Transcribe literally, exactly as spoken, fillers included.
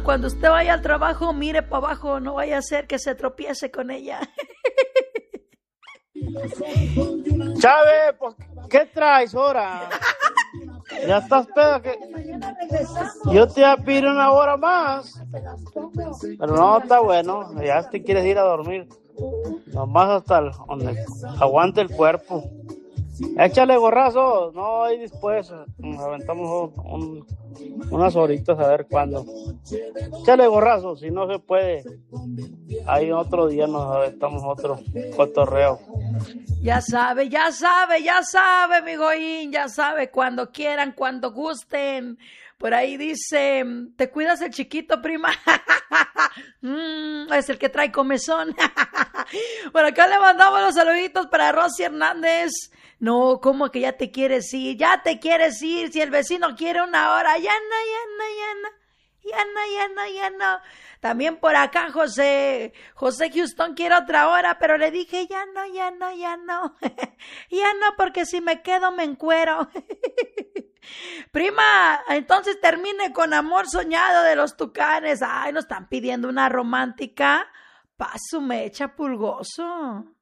cuando usted vaya al trabajo, mire para abajo, no vaya a ser que se tropiece con ella. Chávez, pues, ¿qué traes ahora? Ya estás pedo que yo te voy a pedir una hora más, pero no, está bueno, ya te quieres ir a dormir, nomás hasta el, donde aguante el cuerpo. Échale gorrazo, no hay después, nos aventamos un, un, unas horitas a ver cuándo. Échale gorrazo, si no se puede, ahí otro día nos aventamos otro cotorreo. Ya sabe, ya sabe, ya sabe, mi Goín, ya sabe, cuando quieran, cuando gusten. Por ahí dice, ¿te cuidas el chiquito, prima? mm, es el que trae comezón. Bueno, acá le mandamos los saluditos para Rosy Hernández. No, ¿cómo que ya te quieres ir? Ya te quieres ir, si el vecino quiere una hora. Ya no, ya no, ya no. Ya no, ya no, ya no. También por acá José, José Houston quiere otra hora, pero le dije, ya no, ya no, ya no. Ya no, porque si me quedo me encuero. Prima, entonces termine con Amor Soñado de los Tucanes. Ay, nos están pidiendo una romántica. Pa' su mecha, pulgoso.